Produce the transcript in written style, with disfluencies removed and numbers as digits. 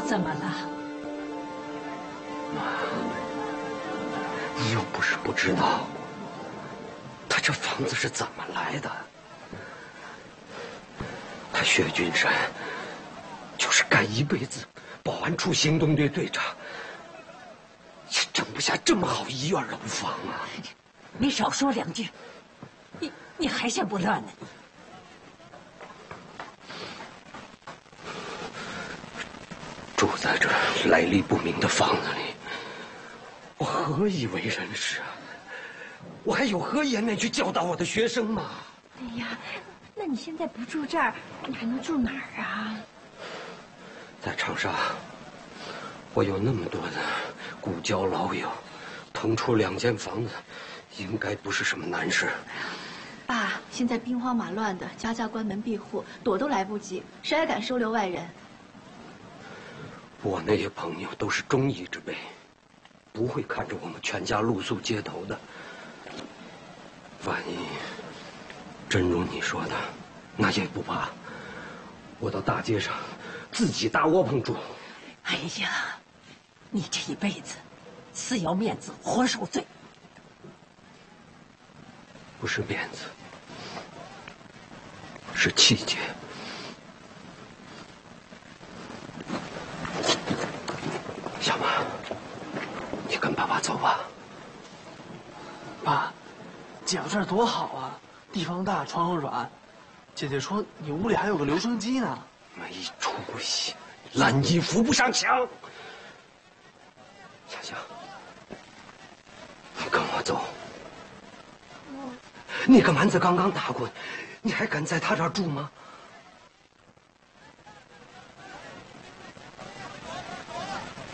怎么了？ 妈，你又不是不知道，他这房子是怎么来的。他薛君山就是干一辈子保安处行动队队长，也整不下这么好一院楼房啊！ 你少说两句，你还嫌不乱呢？ 住在这来历不明的房子里，我何以为人师啊？我还有何颜面去教导我的学生吗？ 哎呀，那你现在不住这儿，你还能住哪儿啊？ 在长沙，我有那么多的故交老友，腾出2间房子，应该不是什么难事。 爸，现在兵荒马乱的，家家关门闭户，躲都来不及，谁还敢收留外人？ 我那些朋友都是忠义之辈，不会看着我们全家露宿街头的。万一真如你说的，那也不怕，我到大街上自己搭窝棚住。 哎呀，你这一辈子死要面子活受罪。 不是面子，是气节。小马，你跟爸爸走吧。 爸，姐夫这儿多好啊，地方大，床又软。姐姐说你屋里还有个留声机呢。 没出息，烂衣扶不上墙。香香，你跟我走。那个蛮子刚刚打过，你还敢在他这儿住吗？